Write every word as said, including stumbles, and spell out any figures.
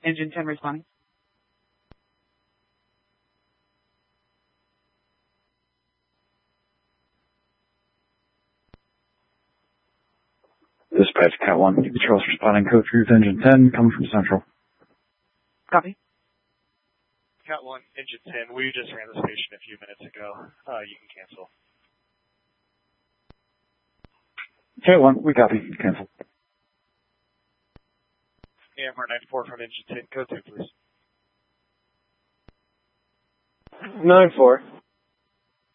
Engine ten responding. Dispatch Cat one, you Charles responding code three with Engine ten, coming from Central. Copy. Cat one, Engine ten, we just ran the station a few minutes ago. Uh, you can cancel. Cat one, we copy. Cancel. A M R ninety-four from Engine ten, code two, please. nine four.